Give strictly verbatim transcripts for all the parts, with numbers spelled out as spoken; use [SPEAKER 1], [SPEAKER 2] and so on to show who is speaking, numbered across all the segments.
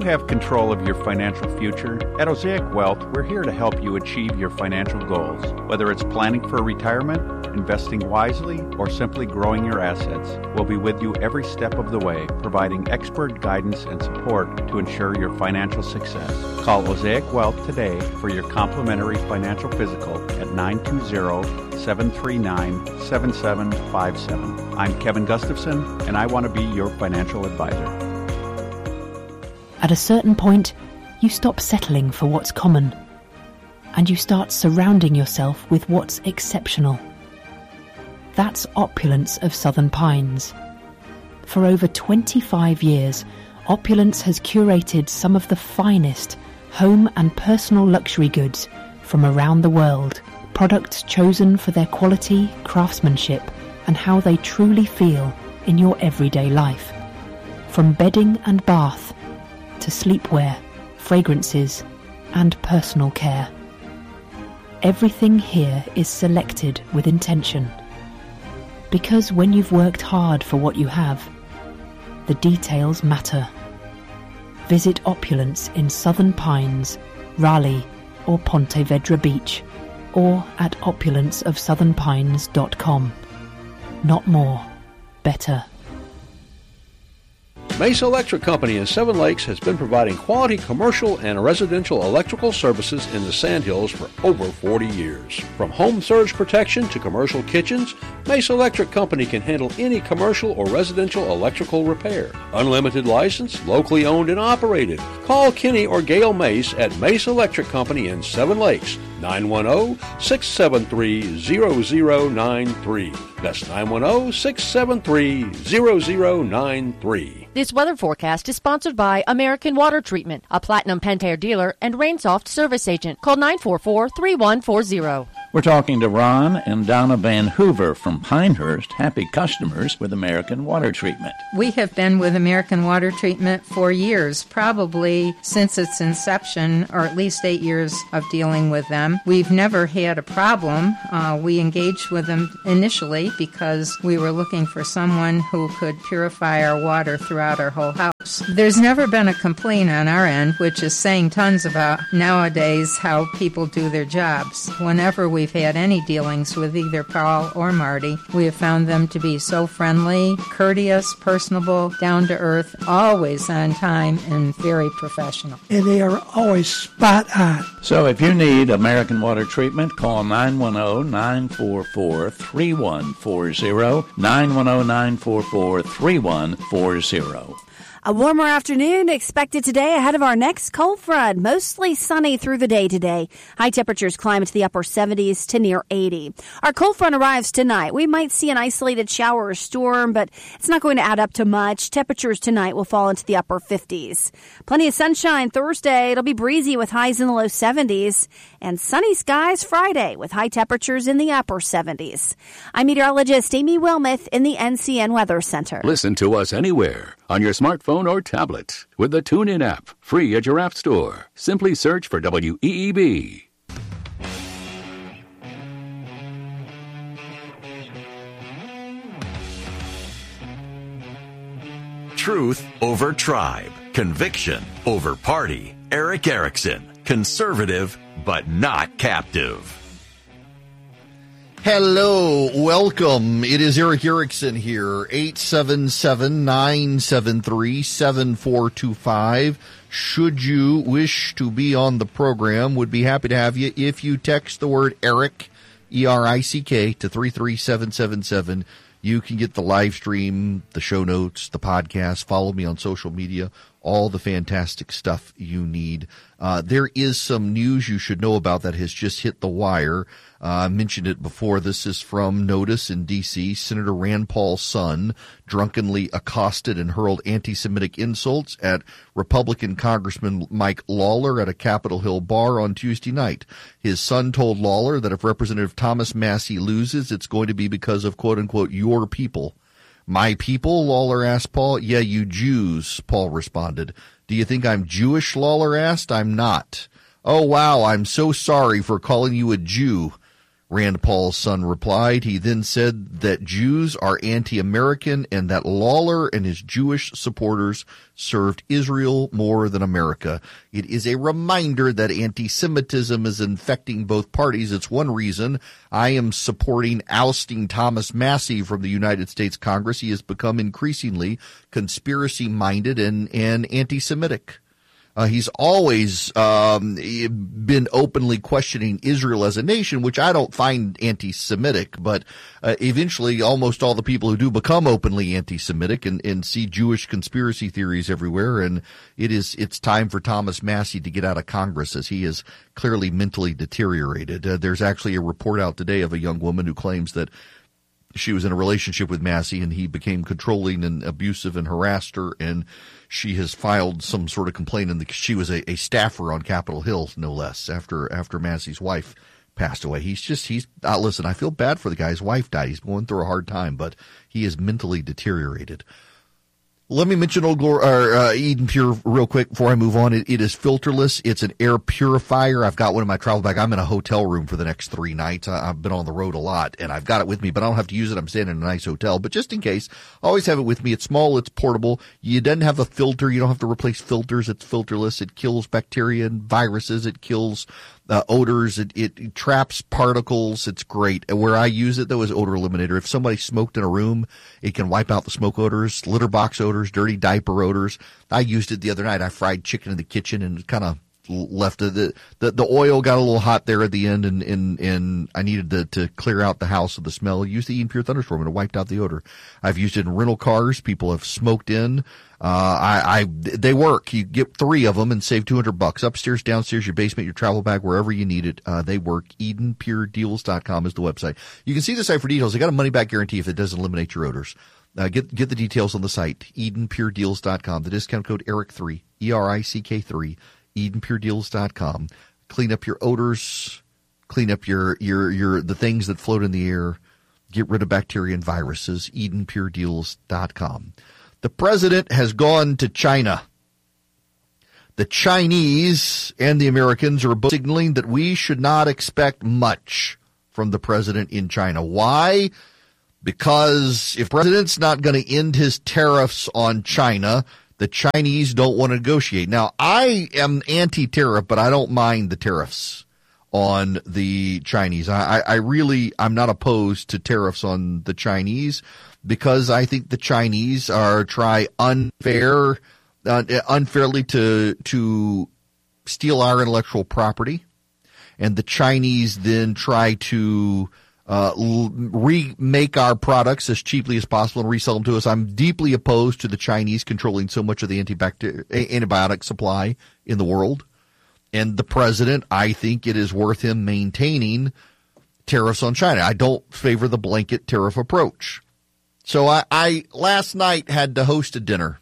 [SPEAKER 1] have control of your financial future? At Osaic Wealth, we're here to help you achieve your financial goals. Whether it's planning for retirement, investing wisely, or simply growing your assets, we'll be with you every step of the way, providing expert guidance and support to ensure your financial success. Call Osaic Wealth today for your complimentary financial physical at nine two zero, seven three nine, seven seven five seven. I'm Kevin Gustafson, and I want to be your financial advisor.
[SPEAKER 2] At a certain point, you stop settling for what's common, and you start surrounding yourself with what's exceptional. That's Opulence of Southern Pines. For over twenty-five years, Opulence has curated some of the finest home and personal luxury goods from around the world, products chosen for their quality, craftsmanship, and how they truly feel in your everyday life. From bedding and bath, to sleepwear, fragrances, and personal care. Everything here is selected with intention. Because when you've worked hard for what you have, the details matter. Visit Opulence in Southern Pines, Raleigh, or Ponte Vedra Beach, or at opulence of southern pines dot com. Not more, better.
[SPEAKER 3] Mesa Electric Company in Seven Lakes has been providing quality commercial and residential electrical services in the Sandhills for over forty years. From home surge protection to commercial kitchens, Mesa Electric Company can handle any commercial or residential electrical repair. Unlimited license, locally owned and operated. Call Kenny or Gail Mace at Mesa Electric Company in Seven Lakes, nine one zero, six seven three, zero zero nine three. That's nine one zero, six seven three, zero zero nine three.
[SPEAKER 4] This weather forecast is sponsored by American Water Treatment, a Platinum Pentair dealer and Rainsoft service agent. Call nine four four, three one four zero.
[SPEAKER 5] We're talking to Ron and Donna Van Hoover from Pinehurst, happy customers with American Water Treatment.
[SPEAKER 6] We have been with American Water Treatment for years, probably since its inception, or at least eight years of dealing with them. We've never had a problem. Uh, we engaged with them initially because we were looking for someone who could purify our water throughout our whole house. There's never been a complaint on our end, which is saying tons about nowadays how people do their jobs. Whenever we've had any dealings with either Paul or Marty, we have found them to be so friendly, courteous, personable, down to earth, always on time, and very professional.
[SPEAKER 7] And they are always spot on.
[SPEAKER 5] So if you need American Water Treatment, call nine one zero, nine four four, three one four zero, nine one zero, nine four four, three one four zero.
[SPEAKER 8] A warmer afternoon expected today ahead of our next cold front. Mostly sunny through the day today. High temperatures climb to the upper seventies to near eighty. Our cold front arrives tonight. We might see an isolated shower or storm, but it's not going to add up to much. Temperatures tonight will fall into the upper fifties. Plenty of sunshine Thursday. It'll be breezy with highs in the low seventies. And sunny skies Friday with high temperatures in the upper seventies. I'm meteorologist Amy Wilmoth in the N C N Weather Center.
[SPEAKER 9] Listen to us anywhere on your smartphone or tablet with the TuneIn app, free at your app store. Simply search for W E E B.
[SPEAKER 10] Truth over tribe. Conviction over party. Erick Erickson. Conservative, but not captive.
[SPEAKER 11] Hello, welcome. It is Erick Erickson here, eight seven seven, nine seven three, seven four two five. Should you wish to be on the program, would be happy to have you if you text the word Erick, E R I C K, to three three seven seven seven. You can get the live stream, the show notes, the podcast. Follow me on social media, all the fantastic stuff you need. Uh, there is some news you should know about that has just hit the wire. Uh, I mentioned it before. This is from Notice in D C Senator Rand Paul's son drunkenly accosted and hurled anti-Semitic insults at Republican Congressman Mike Lawler at a Capitol Hill bar on Tuesday night. His son told Lawler that if Representative Thomas Massie loses, it's going to be because of, quote-unquote, your people. My people? Lawler asked Paul. Yeah, you Jews, Paul responded. Do you think I'm Jewish? Lawler asked. I'm not. Oh, wow, I'm so sorry for calling you a Jew. Rand Paul's son replied. He then said that Jews are anti-American and that Lawler and his Jewish supporters served Israel more than America. It is a reminder that anti-Semitism is infecting both parties. It's one reason I am supporting ousting Thomas Massie from the United States Congress. He has become increasingly conspiracy-minded and, and anti-Semitic. Uh, he's always um, been openly questioning Israel as a nation, which I don't find anti-Semitic, but uh, eventually almost all the people who do become openly anti-Semitic and, and see Jewish conspiracy theories everywhere, and it is it's time for Thomas Massie to get out of Congress as he is clearly mentally deteriorated. Uh, there's actually a report out today of a young woman who claims that she was in a relationship with Massie and he became controlling and abusive and harassed her, and she has filed some sort of complaint. And she was a, a staffer on Capitol Hill, no less, after after Massie's wife passed away. He's just, he's, uh, listen, I feel bad for the guy. His wife died. He's going through a hard time, but he is mentally deteriorated. Let me mention Old Glory, or, uh, Eden Pure real quick before I move on. It, it is filterless. It's an air purifier. I've got one in my travel bag. I'm in a hotel room for the next three nights. I, I've been on the road a lot, and I've got it with me, but I don't have to use it. I'm staying in a nice hotel. But just in case, I always have it with me. It's small. It's portable. You doesn't have a filter. You don't have to replace filters. It's filterless. It kills bacteria and viruses. It kills Uh, odors. It, it, it traps particles. It's great. And where I use it, though, is odor eliminator. If somebody smoked in a room, it can wipe out the smoke odors, litter box odors, dirty diaper odors. I used it the other night. I fried chicken in the kitchen and kind of left it. The, the, the oil got a little hot there at the end, and, and, and I needed to, to clear out the house of the smell. I used the Eden Pure Thunderstorm, and it wiped out the odor. I've used it in rental cars. People have smoked in. Uh, I, I, they work. You get three of them and save two hundred bucks. Upstairs, downstairs, your basement, your travel bag, wherever you need it. Uh, they work. Eden Pure Deals dot com is the website. You can see the site for details. They got a money back guarantee if it doesn't eliminate your odors. Uh, get, get the details on the site. Eden Pure Deals dot com. The discount code Eric three, E R I C K three, Eden Pure Deals dot com. Clean up your odors. Clean up your, your, your, the things that float in the air. Get rid of bacteria and viruses. Eden Pure Deals dot com. The president has gone to China. The Chinese and the Americans are both signaling that we should not expect much from the president in China. Why? Because if the president's not going to end his tariffs on China, the Chinese don't want to negotiate. Now, I am anti-tariff, but I don't mind the tariffs on the Chinese. I, I really, I'm not opposed to tariffs on the Chinese, because I think the Chinese are try unfair, uh, unfairly to to steal our intellectual property, and the Chinese then try to uh, remake our products as cheaply as possible and resell them to us. I'm deeply opposed to the Chinese controlling so much of the antibacterial antibiotic supply in the world. And the president, I think it is worth him maintaining tariffs on China. I don't favor the blanket tariff approach. So I, I last night had to host a dinner.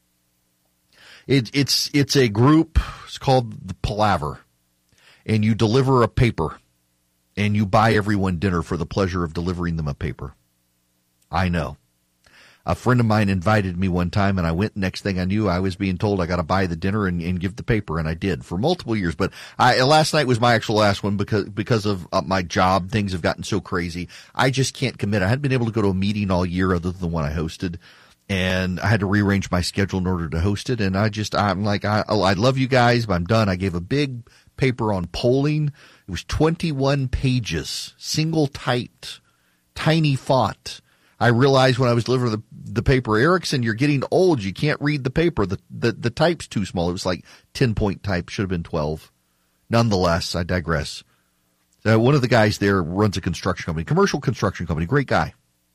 [SPEAKER 11] It, it's it's a group. It's called the Palaver, and you deliver a paper, and you buy everyone dinner for the pleasure of delivering them a paper. I know. A friend of mine invited me one time, and I went. Next thing I knew, I was being told I got to buy the dinner and, and give the paper, and I did for multiple years. But I, last night was my actual last one because because of uh, my job. Things have gotten so crazy. I just can't commit. I hadn't been able to go to a meeting all year other than the one I hosted, and I had to rearrange my schedule in order to host it. And I just, I'm like, I, I love you guys, but I'm done. I gave a big paper on polling. It was twenty-one pages, single typed, tiny font. I realized when I was delivering the, the paper, Erickson, you're getting old. You can't read the paper. The, the, the type's too small. It was like ten point type. Should have been twelve. Nonetheless, I digress. Uh, one of the guys there runs a construction company, commercial construction company. Great guy.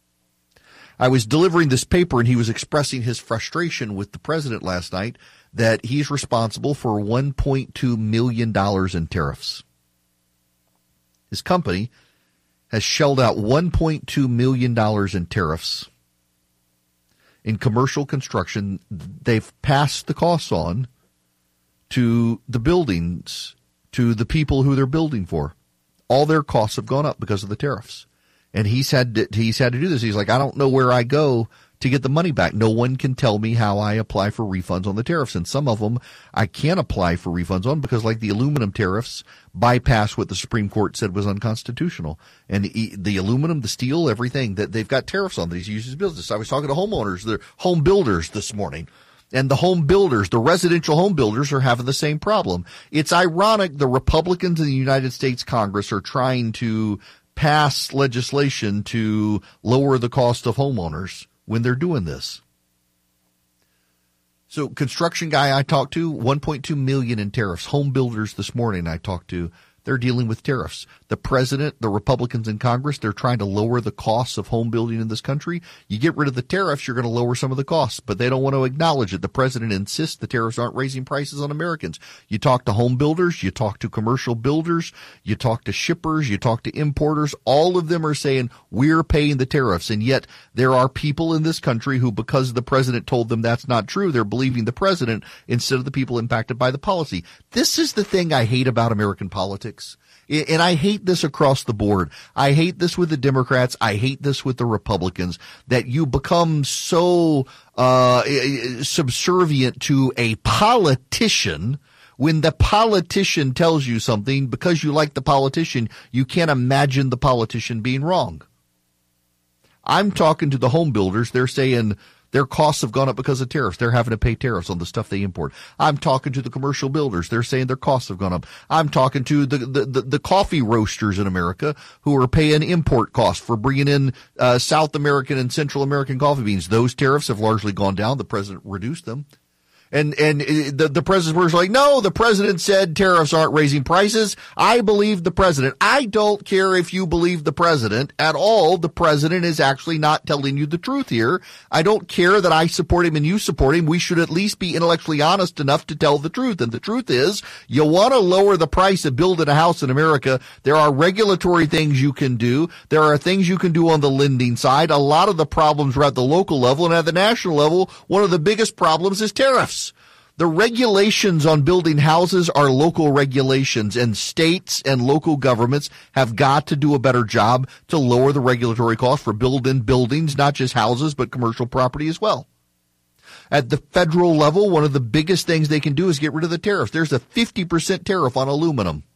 [SPEAKER 11] I was delivering this paper, and he was expressing his frustration with the president last night that he's responsible for one point two million dollars in tariffs. His company has shelled out one point two million dollars in tariffs in commercial construction. They've passed the costs on to the buildings, to the people who they're building for. All their costs have gone up because of the tariffs. And he's had to, he's had to do this. He's like, I don't know where I go to get the money back. No one can tell me how I apply for refunds on the tariffs. And some of them I can't apply for refunds on because, like the aluminum tariffs, bypass what the Supreme Court said was unconstitutional. And the, the aluminum, the steel, everything that they've got tariffs on these uses business. I was talking to homeowners, the home builders this morning. And the home builders, the residential home builders, are having the same problem. It's ironic the Republicans in the United States Congress are trying to pass legislation to lower the cost of homeowners when they're doing this. So construction guy I talked to, one point two million in tariffs. Home builders this morning I talked to, they're dealing with tariffs. The president, the Republicans in Congress, they're trying to lower the costs of home building in this country. You get rid of the tariffs, you're going to lower some of the costs, but they don't want to acknowledge it. The president insists the tariffs aren't raising prices on Americans. You talk to home builders, you talk to commercial builders, you talk to shippers, you talk to importers. All of them are saying we're paying the tariffs, and yet there are people in this country who, because the president told them that's not true, they're believing the president instead of the people impacted by the policy. This is the thing I hate about American politics. And I hate this across the board. I hate this with the Democrats. I hate this with the Republicans, that you become so uh subservient to a politician. When the politician tells you something, because you like the politician, you can't imagine the politician being wrong. I'm talking to the home builders. They're saying their costs have gone up because of tariffs. They're having to pay tariffs on the stuff they import. I'm talking to the commercial builders. They're saying their costs have gone up. I'm talking to the the, the, the coffee roasters in America who are paying import costs for bringing in uh, South American and Central American coffee beans. Those tariffs have largely gone down. The president reduced them. And and the, the president was like, no, the president said tariffs aren't raising prices. I believe the president. I don't care if you believe the president at all. The president is actually not telling you the truth here. I don't care that I support him and you support him. We should at least be intellectually honest enough to tell the truth. And the truth is, you want to lower the price of building a house in America. There are regulatory things you can do. There are things you can do on the lending side. A lot of the problems are at the local level, and at the national level, one of the biggest problems is tariffs. The regulations on building houses are local regulations, and states and local governments have got to do a better job to lower the regulatory cost for building buildings, not just houses, but commercial property as well. At the federal level, one of the biggest things they can do is get rid of the tariffs. There's a fifty percent tariff on aluminum.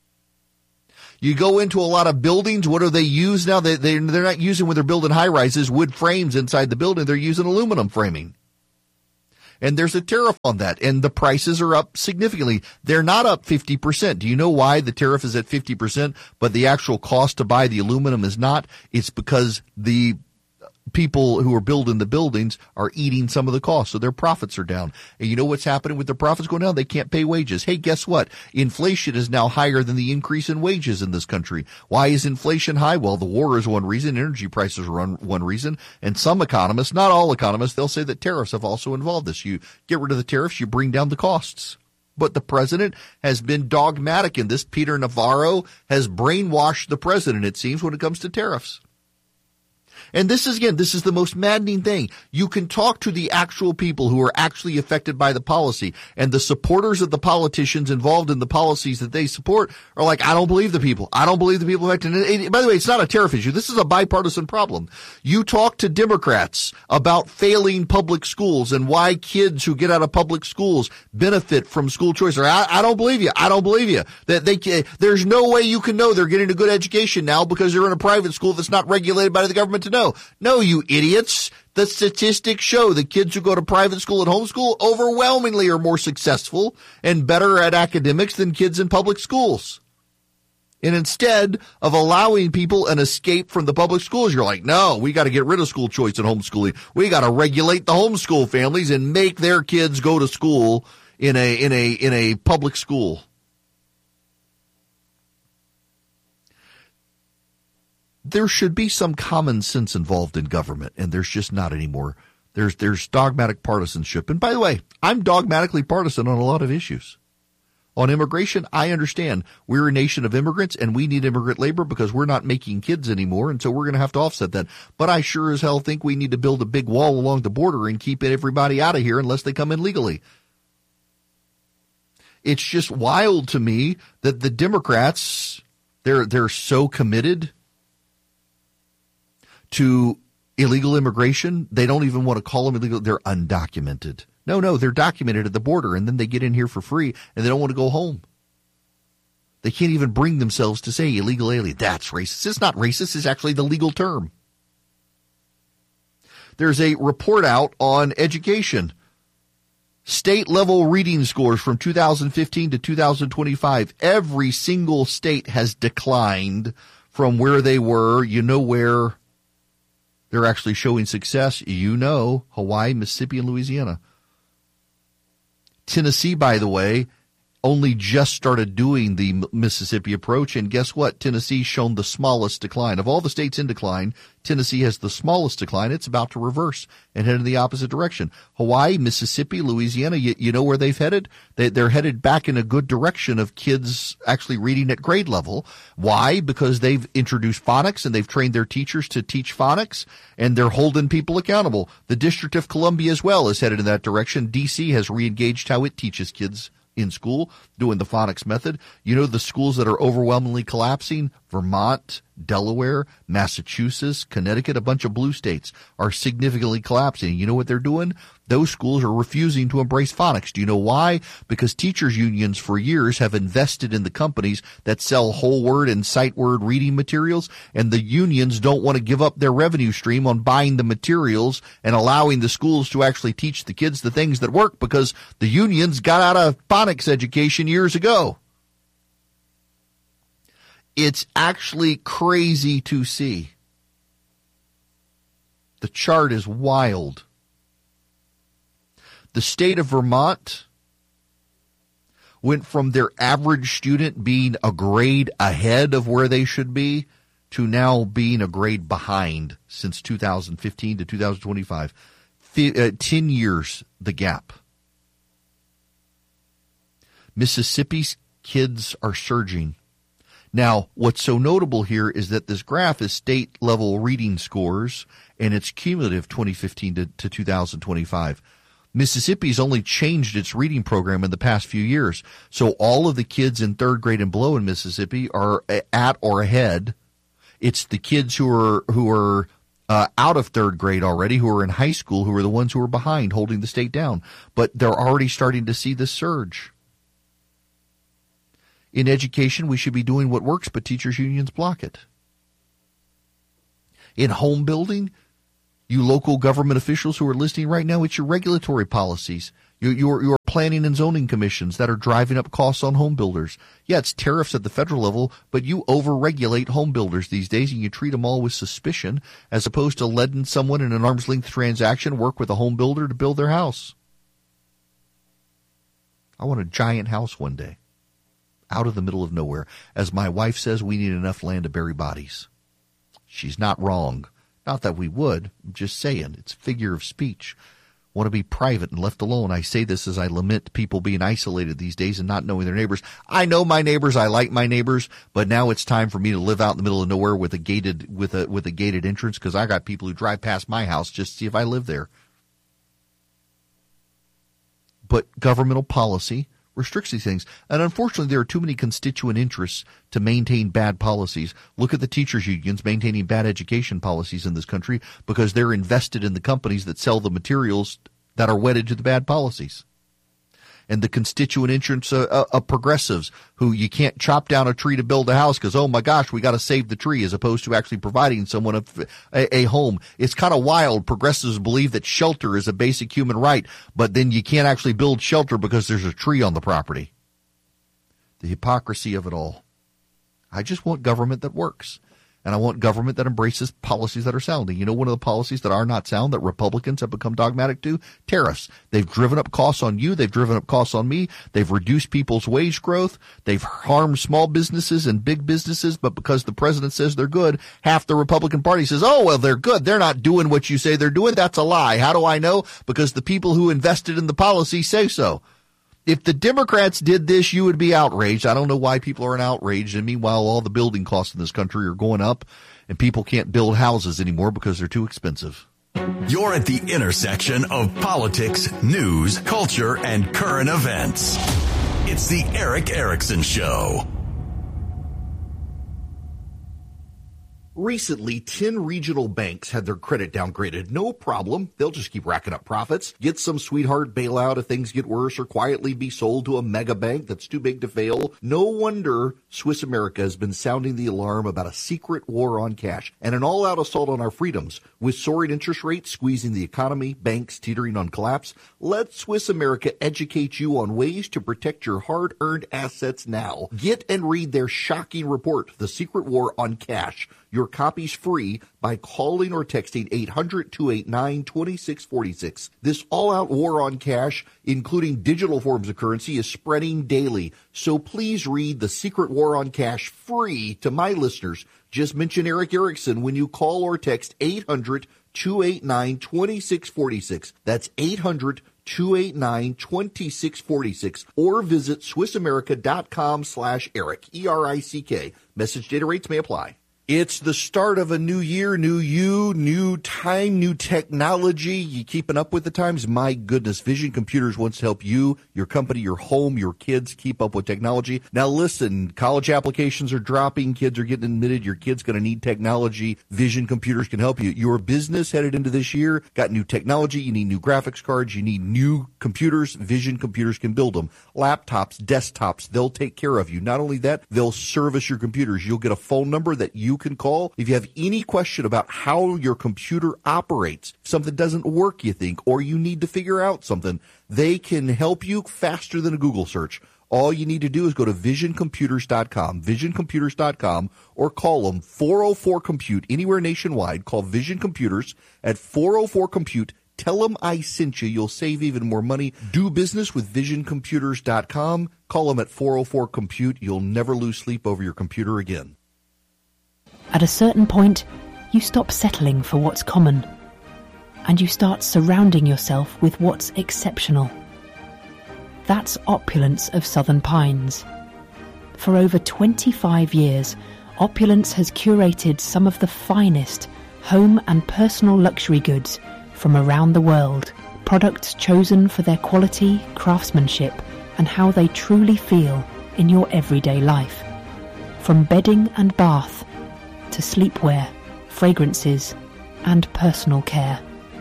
[SPEAKER 11] You go into a lot of buildings, what do they use now? They, they, they're not using, when they're building high-rises, wood frames inside the building. They're using aluminum framing. And there's a tariff on that, and the prices are up significantly. They're not up fifty percent. Do you know why the tariff is at fifty percent, but the actual cost to buy the aluminum is not? It's because the people who are building the buildings are eating some of the costs, so their profits are down. And you know what's happening with their profits going down? They can't pay wages. Hey, guess what? Inflation is now higher than the increase in wages in this country. Why is inflation high? Well, the war is one reason. Energy prices are one reason. And some economists, not all economists, they'll say that tariffs have also involved this. You get rid of the tariffs, you bring down the costs. But the president has been dogmatic in this. Peter Navarro has brainwashed the president, it seems, when it comes to tariffs. And this is, again, this is the most maddening thing. You can talk to the actual people who are actually affected by the policy, and the supporters of the politicians involved in the policies that they support are like, I don't believe the people. I don't believe the people affected. And by the way, it's not a tariff issue. This is a bipartisan problem. You talk to Democrats about failing public schools and why kids who get out of public schools benefit from school choice. Or I, I don't believe you. I don't believe you. That they, there's no way you can know they're getting a good education now because they're in a private school that's not regulated by the government to know. No, you idiots. The statistics show the kids who go to private school and homeschool overwhelmingly are more successful and better at academics than kids in public schools. And instead of allowing people an escape from the public schools, you're like, no, we got to get rid of school choice and homeschooling. We got to regulate the homeschool families and make their kids go to school in a in a in a public school. There should be some common sense involved in government, and there's just not anymore. There's there's dogmatic partisanship. And by the way, I'm dogmatically partisan on a lot of issues. On immigration, I understand we're a nation of immigrants, and we need immigrant labor because we're not making kids anymore, and so we're going to have to offset that. But I sure as hell think we need to build a big wall along the border and keep everybody out of here unless they come in legally. It's just wild to me that the Democrats, they're they're so committed to illegal immigration, they don't even want to call them illegal. They're undocumented. No, no, they're documented at the border, and then they get in here for free, and they don't want to go home. They can't even bring themselves to say illegal alien. That's racist. It's not racist. It's actually the legal term. There's a report out on education. State-level reading scores from two thousand fifteen to two thousand twenty-five. Every single state has declined from where they were. You know where they're actually showing success. You know, Hawaii, Mississippi, and Louisiana. Tennessee, by the way, only just started doing the Mississippi approach, and guess what? Tennessee's shown the smallest decline. Of all the states in decline, Tennessee has the smallest decline. It's about to reverse and head in the opposite direction. Hawaii, Mississippi, Louisiana, you, you know where they've headed? They, they're headed back in a good direction of kids actually reading at grade level. Why? Because they've introduced phonics and they've trained their teachers to teach phonics, and they're holding people accountable. The District of Columbia as well is headed in that direction. D C has reengaged how it teaches kids in school, doing the phonics method. You know the schools that are overwhelmingly collapsing? Vermont, Delaware, Massachusetts, Connecticut, a bunch of blue states are significantly collapsing. You know what they're doing? Those schools are refusing to embrace phonics. Do you know why? Because teachers' unions for years have invested in the companies that sell whole word and sight word reading materials, and the unions don't want to give up their revenue stream on buying the materials and allowing the schools to actually teach the kids the things that work, because the unions got out of phonics education years ago. It's actually crazy to see. The chart is wild. The state of Vermont went from their average student being a grade ahead of where they should be to now being a grade behind since two thousand fifteen to two thousand twenty-five. F- uh, ten years, the gap. Mississippi's kids are surging. Now, what's so notable here is that this graph is state-level reading scores, and it's cumulative twenty fifteen to, to two thousand twenty-five. Mississippi's only changed its reading program in the past few years. So all of the kids in third grade and below in Mississippi are at or ahead. It's the kids who are who are uh, out of third grade already, who are in high school, who are the ones who are behind, holding the state down. But they're already starting to see this surge. In education, we should be doing what works, but teachers' unions block it. In home building, you local government officials who are listening right now, it's your regulatory policies, your, your, your planning and zoning commissions that are driving up costs on home builders. Yeah, it's tariffs at the federal level, but you over-regulate home builders these days, and you treat them all with suspicion, as opposed to letting someone in an arm's-length transaction work with a home builder to build their house. I want a giant house one day, out of the middle of nowhere. As my wife says, we need enough land to bury bodies. She's not wrong. Not that we would. I'm just saying. It's a figure of speech. Want to be private and left alone. I say this as I lament people being isolated these days and not knowing their neighbors. I know my neighbors. I like my neighbors. But now it's time for me to live out in the middle of nowhere with a gated with a with a gated entrance, because I got people who drive past my house just to see if I live there. But governmental policy restricts these things. And unfortunately, there are too many constituent interests to maintain bad policies. Look at the teachers' unions maintaining bad education policies in this country because they're invested in the companies that sell the materials that are wedded to the bad policies. And the constituent interests of, of progressives who you can't chop down a tree to build a house because, oh my gosh, we got to save the tree, as opposed to actually providing someone a, a, a home. It's kind of wild. Progressives believe that shelter is a basic human right, but then you can't actually build shelter because there's a tree on the property. The hypocrisy of it all. I just want government that works. And I want government that embraces policies that are sound. And you know one of the policies that are not sound that Republicans have become dogmatic to? Tariffs. They've driven up costs on you. They've driven up costs on me. They've reduced people's wage growth. They've harmed small businesses and big businesses. But because the president says they're good, half the Republican Party says, oh, well, they're good. They're not doing what you say they're doing. That's a lie. How do I know? Because the people who invested in the policy say so. If the Democrats did this, you would be outraged. I don't know why people aren't outraged. And meanwhile, all the building costs in this country are going up, and people can't build houses anymore because they're too expensive.
[SPEAKER 10] You're at the intersection of politics, news, culture, and current events. It's the Erick Erickson Show.
[SPEAKER 11] Recently, ten regional banks had their credit downgraded. No problem. They'll just keep racking up profits. Get some sweetheart bailout if things get worse, or quietly be sold to a mega bank that's too big to fail. No wonder Swiss America has been sounding the alarm about a secret war on cash and an all-out assault on our freedoms. With soaring interest rates squeezing the economy, banks teetering on collapse, let Swiss America educate you on ways to protect your hard-earned assets now. Get and read their shocking report, The Secret War on Cash. Your copy's free by calling or texting eight hundred, two eight nine, two six four six. This all-out war on cash, including digital forms of currency, is spreading daily. So please read The Secret War on Cash free to my listeners. Just mention Eric Erickson when you call or text eight hundred, two eight nine, two six four six. That's eight hundred, two eight nine, two six four six. Or visit SwissAmerica.com slash Eric, E R I C K. Message data rates may apply. It's the start of a new year, new you, new time, new technology. You keeping up with the times? My goodness, Vision Computers wants to help you, your company, your home, your kids keep up with technology. Now listen, college applications are dropping, kids are getting admitted, your kid's going to need technology. Vision Computers can help you. Your business headed into this year, got new technology, you need new graphics cards, you need new computers. Vision Computers can build them. Laptops, desktops, they'll take care of you. Not only that, they'll service your computers. You'll get a phone number that you can call if you have any question about how your computer operates. If something doesn't work, you think, or you need to figure out something, they can help you faster than a Google search. All you need to do is go to vision computers dot com, vision computers dot com, or call them four oh four compute anywhere nationwide. Call Vision Computers at four oh four compute. Tell them I sent you. You'll save even more money. Do business with vision computers dot com. Call them at four oh four compute. You'll never lose sleep over your computer again.
[SPEAKER 2] At a certain point, you stop settling for what's common, and you start surrounding yourself with what's exceptional. That's Opulence of Southern Pines. For over twenty-five years, Opulence has curated some of the finest home and personal luxury goods from around the world, products chosen for their quality, craftsmanship, and how they truly feel in your everyday life. From bedding and bath to sleepwear, fragrances, and personal care.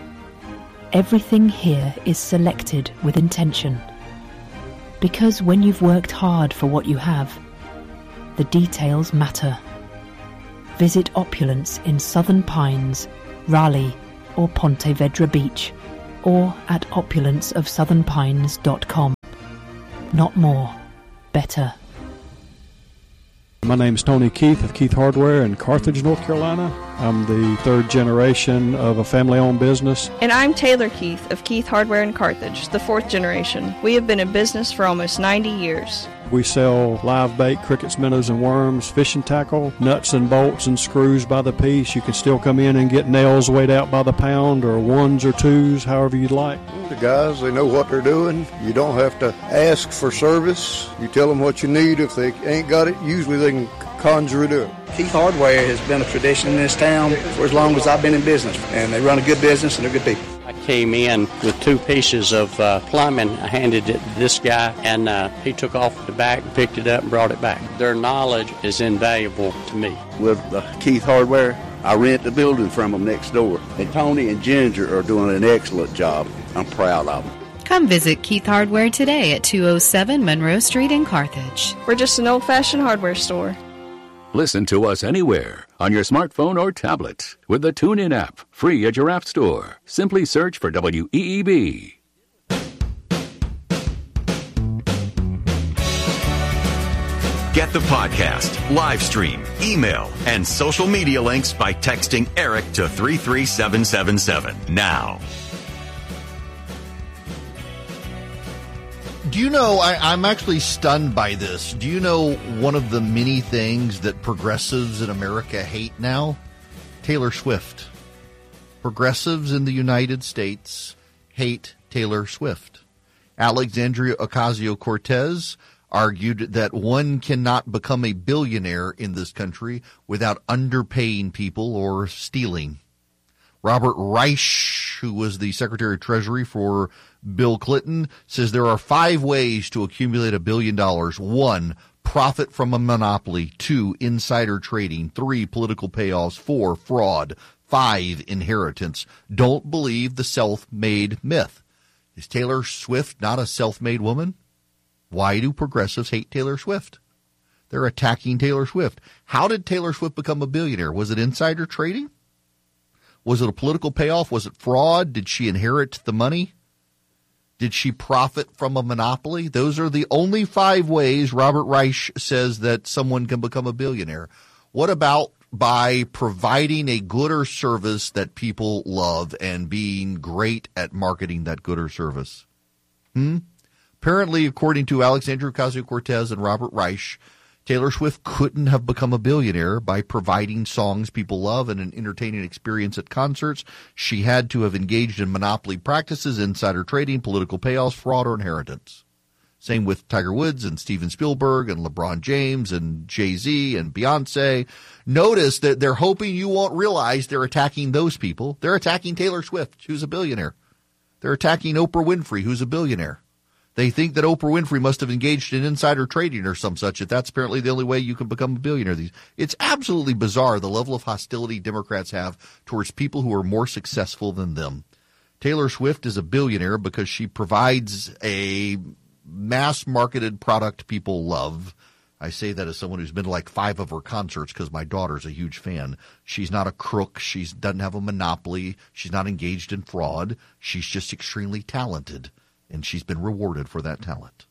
[SPEAKER 2] Everything here is selected with intention. Because when you've worked hard for what you have, the details matter. Visit Opulence in Southern Pines, Raleigh, or Ponte Vedra Beach, or at opulence of southern pines dot com. Not more, better.
[SPEAKER 12] My name is Tony Keith of Keith Hardware in Carthage, North Carolina. I'm the third generation of a family-owned business.
[SPEAKER 13] And I'm Taylor Keith of Keith Hardware in Carthage, the fourth generation. We have been in business for almost ninety years.
[SPEAKER 12] We sell live bait, crickets, minnows, and worms, fishing tackle, nuts and bolts and screws by the piece. You can still come in and get nails weighed out by the pound, or ones or twos, however you'd like.
[SPEAKER 14] The guys, they know what they're doing. You don't have to ask for service. You tell them what you need. If they ain't got it, usually they can conjure it up.
[SPEAKER 15] Keith Hardware has been a tradition in this town for as long as I've been in business, and they run a good business and they're good people.
[SPEAKER 16] I came in with two pieces of uh, plumbing. I handed it to this guy, and uh, he took off the back, picked it up, and brought it back. Their knowledge is invaluable to me.
[SPEAKER 17] With uh, Keith Hardware, I rent the building from them next door. And Tony and Ginger are doing an excellent job. I'm proud of them.
[SPEAKER 18] Come visit Keith Hardware today at two oh seven Monroe Street in Carthage.
[SPEAKER 13] We're just an old-fashioned hardware store.
[SPEAKER 9] Listen to us anywhere on your smartphone or tablet with the TuneIn app, free at your app store. Simply search for W E E B.
[SPEAKER 10] Get the podcast, live stream, email, and social media links by texting Eric to three three seven seven seven now.
[SPEAKER 11] Do you know, I, I'm actually stunned by this. Do you know one of the many things that progressives in America hate now? Taylor Swift. Progressives in the United States hate Taylor Swift. Alexandria Ocasio-Cortez argued that one cannot become a billionaire in this country without underpaying people or stealing. Robert Reich, who was the Secretary of Treasury for Bill Clinton, says there are five ways to accumulate a billion dollars. One, profit from a monopoly. Two, insider trading. Three, political payoffs. Four, fraud. Five, inheritance. Don't believe the self-made myth. Is Taylor Swift not a self-made woman? Why do progressives hate Taylor Swift? They're attacking Taylor Swift. How did Taylor Swift become a billionaire? Was it insider trading? Was it a political payoff? Was it fraud? Did she inherit the money? Did she profit from a monopoly? Those are the only five ways Robert Reich says that someone can become a billionaire. What about by providing a good or service that people love and being great at marketing that good or service? Hmm? Apparently, according to Alexandria Ocasio-Cortez and Robert Reich, Taylor Swift couldn't have become a billionaire by providing songs people love and an entertaining experience at concerts. She had to have engaged in monopoly practices, insider trading, political payoffs, fraud, or inheritance. Same with Tiger Woods and Steven Spielberg and LeBron James and Jay-Z and Beyonce. Notice that they're hoping you won't realize they're attacking those people. They're attacking Taylor Swift, who's a billionaire. They're attacking Oprah Winfrey, who's a billionaire. They think that Oprah Winfrey must have engaged in insider trading or some such, if that's apparently the only way you can become a billionaire. It's absolutely bizarre, the level of hostility Democrats have towards people who are more successful than them. Taylor Swift is a billionaire because she provides a mass-marketed product people love. I say that as someone who's been to like five of her concerts because my daughter's a huge fan. She's not a crook. She doesn't have a monopoly. She's not engaged in fraud. She's just extremely talented. And she's been rewarded for that talent.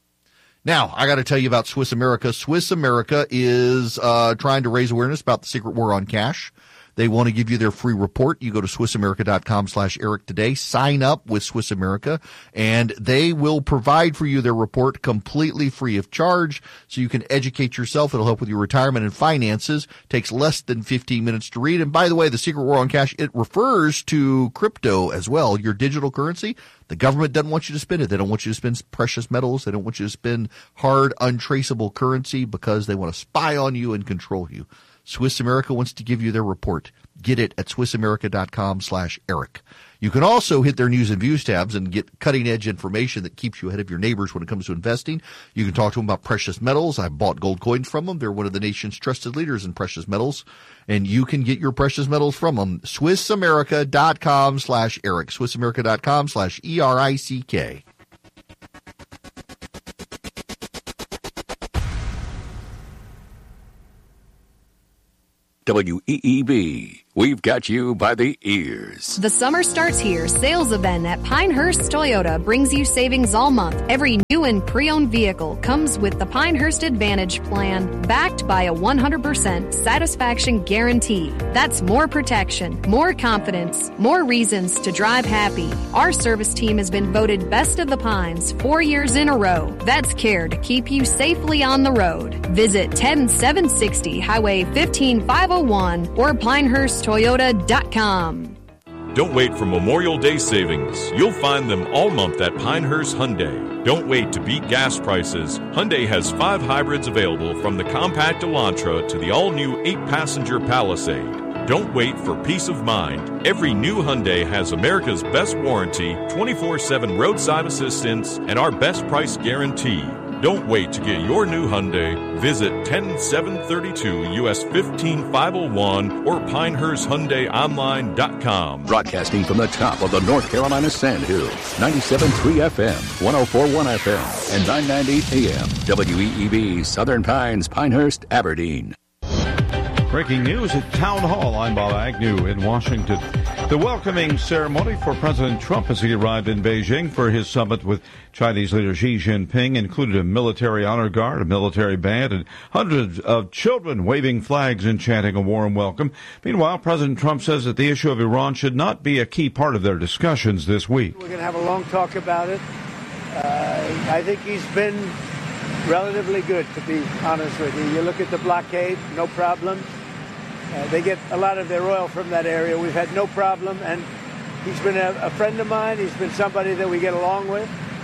[SPEAKER 11] Now, I got to tell you about Swiss America. Swiss America is uh, trying to raise awareness about the secret war on cash. They want to give you their free report. You go to swissamerica.com slash Eric today. Sign up with Swiss America, and they will provide for you their report completely free of charge so you can educate yourself. It'll help with your retirement and finances. Takes less than fifteen minutes to read. And by the way, the secret war on cash, it refers to crypto as well, your digital currency. The government doesn't want you to spend it. They don't want you to spend precious metals. They don't want you to spend hard, untraceable currency because they want to spy on you and control you. Swiss America wants to give you their report. Get it at swissamerica.com slash Eric. You can also hit their news and views tabs and get cutting-edge information that keeps you ahead of your neighbors when it comes to investing. You can talk to them about precious metals. I've bought gold coins from them. They're one of the nation's trusted leaders in precious metals, and you can get your precious metals from them. swissamerica.com slash Eric. swissamerica.com slash E R I C K.
[SPEAKER 9] W E E B. We've got you by the ears.
[SPEAKER 19] The summer starts here. Sales event at Pinehurst Toyota brings you savings all month. Every new and pre-owned vehicle comes with the Pinehurst Advantage Plan, backed by a one hundred percent satisfaction guarantee. That's more protection, more confidence, more reasons to drive happy. Our service team has been voted Best of the Pines four years in a row. That's care to keep you safely on the road. Visit ten seven sixty Highway fifteen five oh one or Pinehurst Toyota dot com.
[SPEAKER 20] Don't wait for Memorial Day savings. You'll find them all month at Pinehurst Hyundai. Don't wait to beat gas prices. Hyundai has five hybrids available, from the compact Elantra to the all-new eight-passenger Palisade. Don't wait for peace of mind. Every new Hyundai has America's best warranty, twenty-four seven roadside assistance, and our best price guarantee. Don't wait to get your new Hyundai. Visit ten seven thirty-two U S fifteen five oh one or pinehurst hyundai online dot com.
[SPEAKER 9] Broadcasting from the top of the North Carolina Sandhills, ninety-seven point three F M, one oh four point one F M, and nine ninety A M. W E E B, Southern Pines, Pinehurst, Aberdeen.
[SPEAKER 21] Breaking news at Town Hall. I'm Bob Agnew in Washington. The welcoming ceremony for President Trump as he arrived in Beijing for his summit with Chinese leader Xi Jinping included a military honor guard, a military band, and hundreds of children waving flags and chanting a warm welcome. Meanwhile, President Trump says that the issue of Iran should not be a key part of their discussions this week.
[SPEAKER 22] We're going to have a long talk about it. Uh, I think he's been relatively good, to be honest with you. You look at the blockade, no problem. Uh, they get a lot of their oil from that area. We've had no problem, and he's been a, a friend of mine. He's been somebody that we get along with,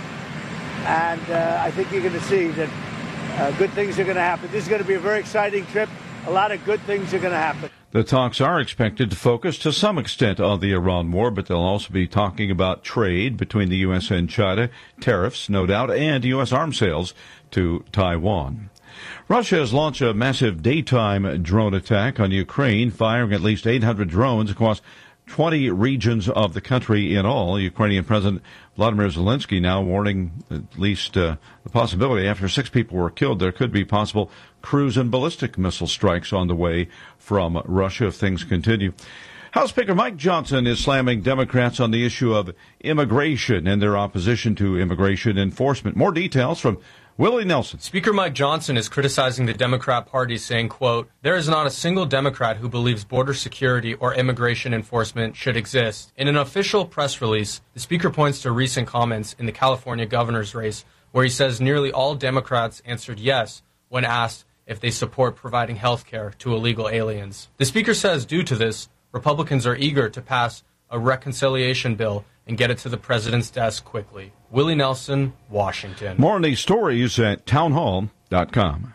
[SPEAKER 22] and uh, I think you're going to see that uh, good things are going to happen. This is going to be a very exciting trip. A lot of good things are going to happen.
[SPEAKER 21] The talks are expected to focus to some extent on the Iran war, but they'll also be talking about trade between the U S and China, tariffs, no doubt, and U S arms sales to Taiwan. Russia has launched a massive daytime drone attack on Ukraine, firing at least eight hundred drones across twenty regions of the country in all. Ukrainian President Vladimir Zelensky now warning at least uh, the possibility after six people were killed, there could be possible cruise and ballistic missile strikes on the way from Russia if things continue. House Speaker Mike Johnson is slamming Democrats on the issue of immigration and their opposition to immigration enforcement. More details from Willie Nelson.
[SPEAKER 1] Speaker Mike Johnson is criticizing the Democrat Party, saying, quote, "There is not a single Democrat who believes border security or immigration enforcement should exist." In an official press release, the speaker points to recent comments in the California governor's race, where he says nearly all Democrats answered yes when asked if they support providing health care to illegal aliens. The speaker says due to this, Republicans are eager to pass a reconciliation bill and get it to the president's desk quickly. Willie Nelson, Washington.
[SPEAKER 21] More on these stories at townhall dot com.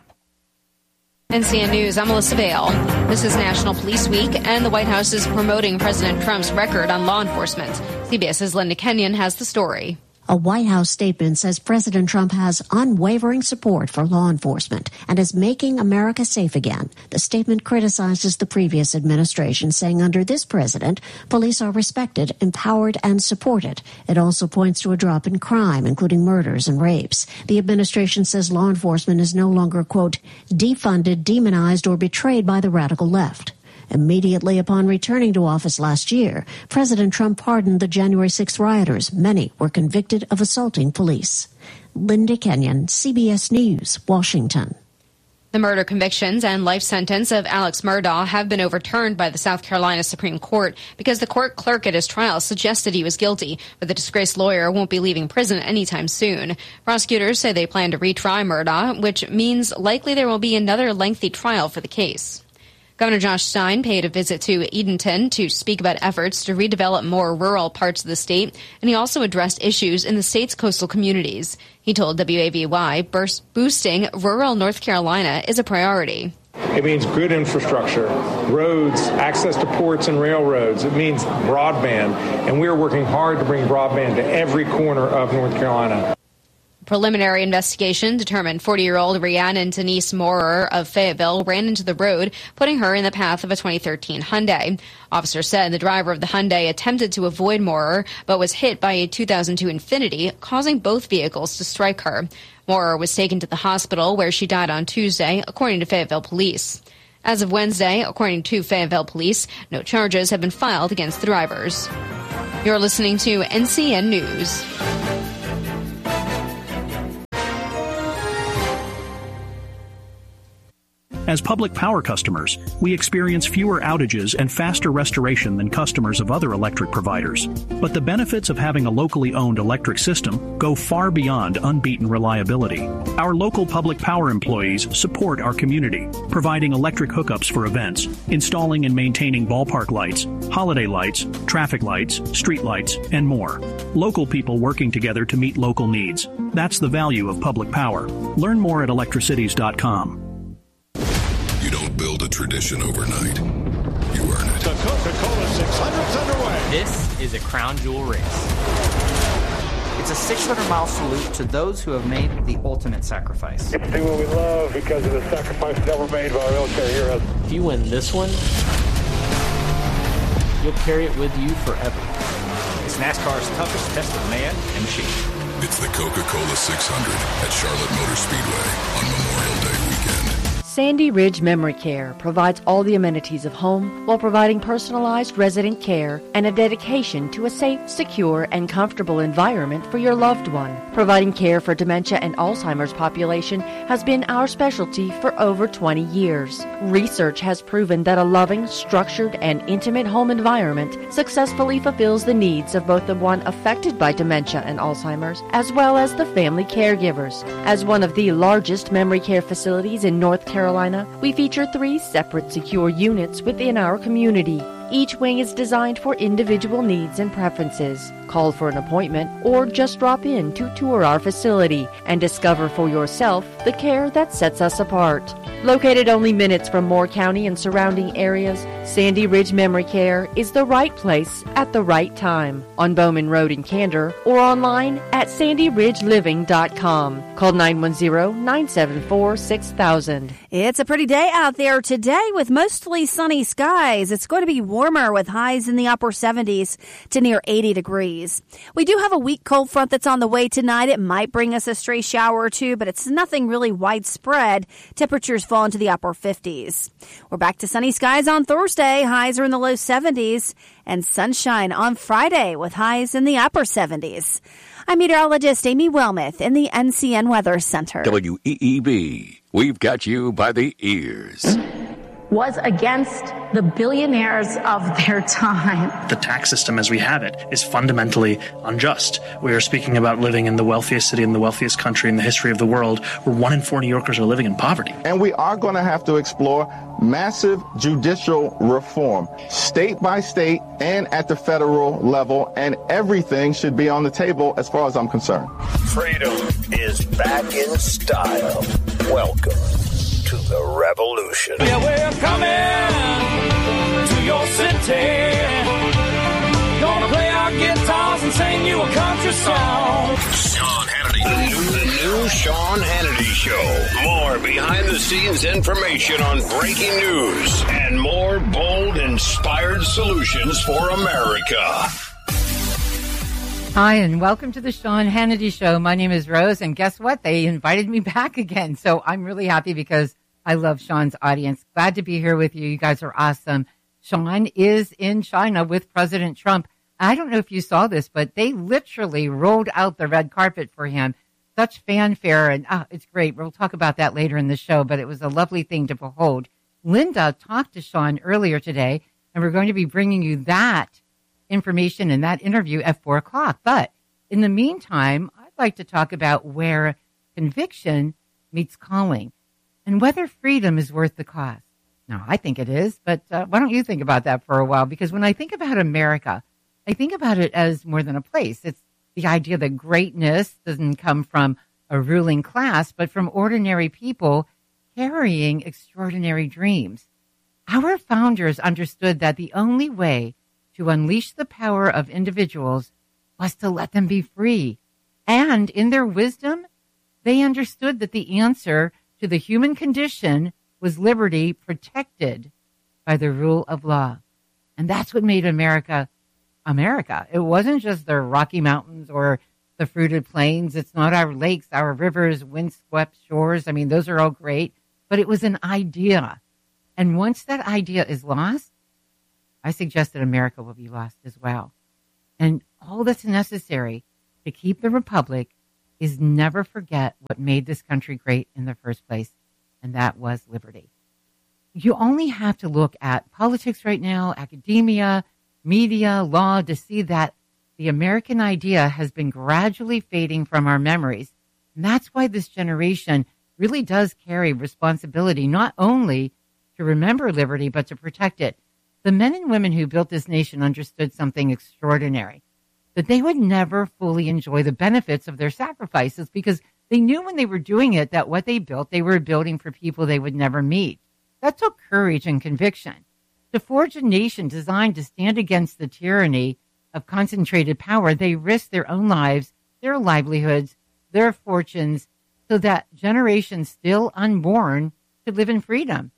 [SPEAKER 3] N C N News, I'm Melissa Vale. This is National Police Week, and the White House is promoting President Trump's record on law enforcement. CBS's Linda Kenyon has the story.
[SPEAKER 23] A White House statement says President Trump has unwavering support for law enforcement and is making America safe again. The statement criticizes the previous administration, saying under this president, police are respected, empowered, and supported. It also points to a drop in crime, including murders and rapes. The administration says law enforcement is no longer, quote, defunded, demonized, or betrayed by the radical left. Immediately upon returning to office last year, President Trump pardoned the January sixth rioters. Many were convicted of assaulting police. Linda Kenyon, C B S News, Washington.
[SPEAKER 3] The murder convictions and life sentence of Alex Murdaugh have been overturned by the South Carolina Supreme Court because the court clerk at his trial suggested he was guilty, but the disgraced lawyer won't be leaving prison anytime soon. Prosecutors say they plan to retry Murdaugh, which means likely there will be another lengthy trial for the case. Governor Josh Stein paid a visit to Edenton to speak about efforts to redevelop more rural parts of the state, and he also addressed issues in the state's coastal communities. He told W A V Y boosting rural North Carolina is a priority.
[SPEAKER 24] It means good infrastructure, roads, access to ports and railroads. It means broadband, and we are working hard to bring broadband to every corner of North Carolina.
[SPEAKER 3] Preliminary investigation determined forty-year-old Rhiannon Denise Moorer of Fayetteville ran into the road, putting her in the path of a twenty thirteen Hyundai. Officers said the driver of the Hyundai attempted to avoid Moorer, but was hit by a two thousand two Infiniti, causing both vehicles to strike her. Moorer was taken to the hospital, where she died on Tuesday, according to Fayetteville Police. As of Wednesday, according to Fayetteville Police, no charges have been filed against the drivers. You're listening to N C N News.
[SPEAKER 25] As public power customers, we experience fewer outages and faster restoration than customers of other electric providers. But the benefits of having a locally owned electric system go far beyond unbeaten reliability. Our local public power employees support our community, providing electric hookups for events, installing and maintaining ballpark lights, holiday lights, traffic lights, street lights, and more. Local people working together to meet local needs. That's the value of public power. Learn more at electricities dot com.
[SPEAKER 26] You don't build a tradition overnight. You earn it.
[SPEAKER 27] The Coca-Cola six hundred's underway.
[SPEAKER 28] This is a crown jewel race. It's a six hundred mile salute to those who have made the ultimate sacrifice.
[SPEAKER 27] It's do what we love because of the sacrifices that were made by our military heroes.
[SPEAKER 28] If you win this one, you'll carry it with you forever. It's NASCAR's toughest test of man and machine.
[SPEAKER 26] It's the Coca-Cola six hundred at Charlotte Motor Speedway on Memorial Day weekend.
[SPEAKER 4] Sandy Ridge Memory Care provides all the amenities of home while providing personalized resident care and a dedication to a safe, secure, and comfortable environment for your loved one. Providing care for dementia and Alzheimer's population has been our specialty for over twenty years. Research has proven that a loving, structured, and intimate home environment successfully fulfills the needs of both the one affected by dementia and Alzheimer's, as well as the family caregivers. As one of the largest memory care facilities in North Carolina, Carolina, we feature three separate secure units within our community. Each wing is designed for individual needs and preferences. Call for an appointment or just drop in to tour our facility and discover for yourself the care that sets us apart. Located only minutes from Moore County and surrounding areas, Sandy Ridge Memory Care is the right place at the right time on Bowman Road in Candor or online at sandy ridge living dot com. Call nine one zero, nine seven four, six thousand.
[SPEAKER 2] It's a pretty day out there today with mostly sunny skies. It's going to be warmer with highs in the upper seventies to near eighty degrees. We do have a weak cold front that's on the way tonight. It might bring us a stray shower or two, but it's nothing really widespread. Temperatures fall into the upper fifties. We're back to sunny skies on Thursday. Highs are in the low seventies, and sunshine on Friday with highs in the upper seventies. I'm meteorologist Amy Wilmoth in the N C N Weather Center.
[SPEAKER 9] W E E B, we've got you by the ears.
[SPEAKER 5] Was against the billionaires of their time.
[SPEAKER 6] The tax system as we have it is fundamentally unjust. We are speaking about living in the wealthiest city in the wealthiest country in the history of the world, where one in four New Yorkers are living in poverty.
[SPEAKER 7] And we are going to have to explore massive judicial reform, state by state and at the federal level, and everything should be on the table as far as I'm concerned.
[SPEAKER 8] Freedom is back in style. Welcome to the revolution.
[SPEAKER 12] Yeah, we're coming to your city. Gonna play our guitars and sing you a country song.
[SPEAKER 8] Sean Hannity. The new, the new Sean Hannity Show. More behind-the-scenes information on breaking news and more bold, inspired solutions for America.
[SPEAKER 14] Hi, and welcome to the Sean Hannity Show. My name is Rose, and guess what? They invited me back again, so I'm really happy because I love Sean's audience. Glad to be here with you. You guys are awesome. Sean is in China with President Trump. I don't know if you saw this, but they literally rolled out the red carpet for him. Such fanfare, and oh, it's great. We'll talk about that later in the show, but it was a lovely thing to behold. Linda talked to Sean earlier today, and we're going to be bringing you that information in that interview at four o'clock. But in the meantime, I'd like to talk about where conviction meets calling and whether freedom is worth the cost. Now, I think it is, but uh, why don't you think about that for a while? Because when I think about America, I think about it as more than a place. It's the idea that greatness doesn't come from a ruling class, but from ordinary people carrying extraordinary dreams. Our founders understood that the only way to unleash the power of individuals was to let them be free. And in their wisdom, they understood that the answer to the human condition was liberty protected by the rule of law. And that's what made America America. It wasn't just the Rocky Mountains or the fruited plains. It's not our lakes, our rivers, windswept shores. I mean, those are all great, but it was an idea. And once that idea is lost, I suggest that America will be lost as well. And all that's necessary to keep the republic is never forget what made this country great in the first place, and that was liberty. You only have to look at politics right now, academia, media, law, to see that the American idea has been gradually fading from our memories. And that's why this generation really does carry responsibility, not only to remember liberty, but to protect it. The men and women who built this nation understood something extraordinary, that they would never fully enjoy the benefits of their sacrifices because they knew when they were doing it that what they built, they were building for people they would never meet. That took courage and conviction. To forge a nation designed to stand against the tyranny of concentrated power, they risked their own lives, their livelihoods, their fortunes, so that generations still unborn could live in freedom.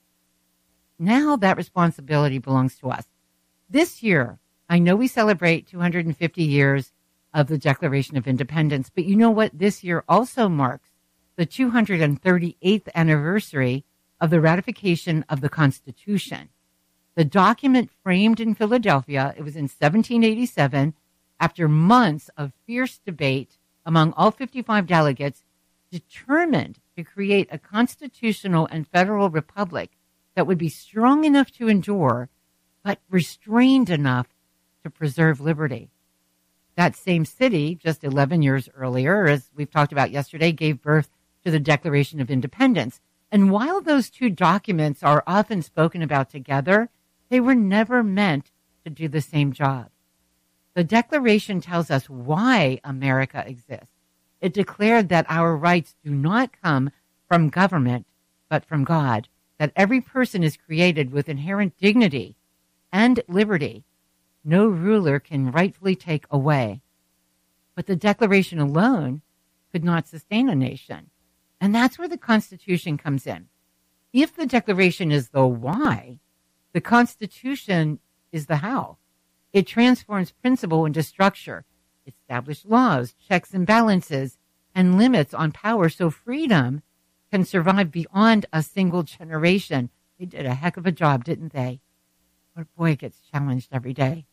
[SPEAKER 14] Now that responsibility belongs to us. This year, I know we celebrate two hundred fifty years of the Declaration of Independence, but you know what? This year also marks the two hundred thirty-eighth anniversary of the ratification of the Constitution. The document framed in Philadelphia, it was in seventeen eighty-seven, after months of fierce debate among all fifty-five delegates, determined to create a constitutional and federal republic that would be strong enough to endure, but restrained enough to preserve liberty. That same city, just eleven years earlier, as we've talked about yesterday, gave birth to the Declaration of Independence. And while those two documents are often spoken about together, they were never meant to do the same job. The Declaration tells us why America exists. It declared that our rights do not come from government, but from God, that every person is created with inherent dignity and liberty no ruler can rightfully take away. But the Declaration alone could not sustain a nation. And that's where the Constitution comes in. If the Declaration is the why, the Constitution is the how. It transforms principle into structure, establishes laws, checks and balances, and limits on power so freedom can survive beyond a single generation. They did a heck of a job, didn't they? But boy, it gets challenged every day.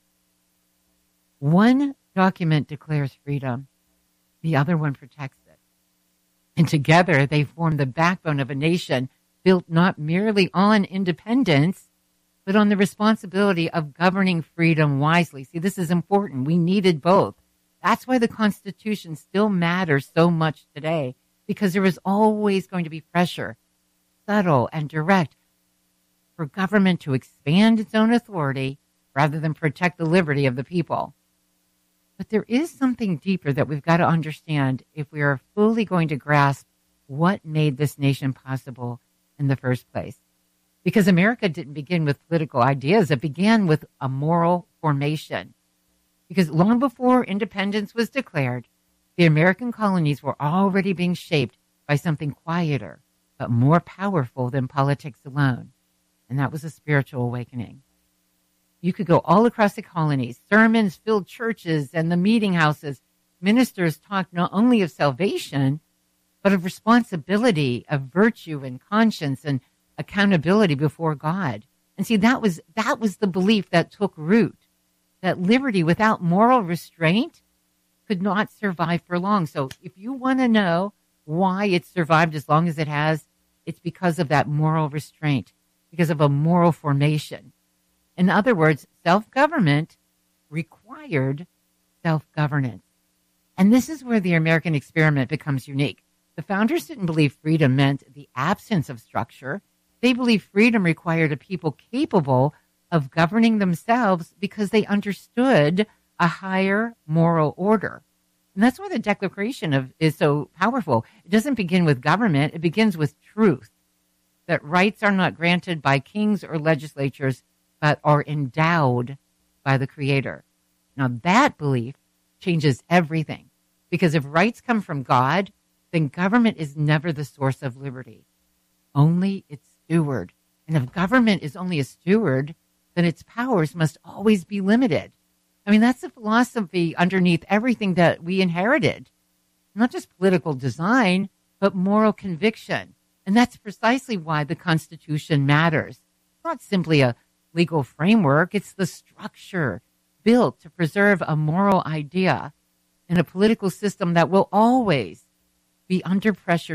[SPEAKER 14] One document declares freedom, the other one protects it. And together they form the backbone of a nation built not merely on independence, but on the responsibility of governing freedom wisely. See, this is important. We needed both. That's why the Constitution still matters so much today, because there is always going to be pressure, subtle and direct, for government to expand its own authority rather than protect the liberty of the people. But there is something deeper that we've got to understand if we are fully going to grasp what made this nation possible in the first place. Because America didn't begin with political ideas. It began with a moral formation. Because long before independence was declared, the American colonies were already being shaped by something quieter, but more powerful than politics alone. And that was a spiritual awakening. You could go all across the colonies. Sermons filled churches and the meeting houses. Ministers talked not only of salvation, but of responsibility, of virtue and conscience and accountability before God. And see, that was that was the belief that took root, that liberty without moral restraint could not survive for long. So if you want to know why it's survived as long as it has, it's because of that moral restraint, because of a moral formation. In other words, self-government required self-governance. And this is where the American experiment becomes unique. The founders didn't believe freedom meant the absence of structure. They believed freedom required a people capable of governing themselves because they understood a higher moral order. And that's why the Declaration of is so powerful. It doesn't begin with government. It begins with truth, that rights are not granted by kings or legislatures, but are endowed by the Creator. Now that belief changes everything, because if rights come from God, then government is never the source of liberty, only its steward. And if government is only a steward, then its powers must always be limited. I mean, that's the philosophy underneath everything that we inherited, not just political design, but moral conviction. And that's precisely why the Constitution matters. It's not simply a legal framework. It's the structure built to preserve a moral idea in a political system that will always be under pressure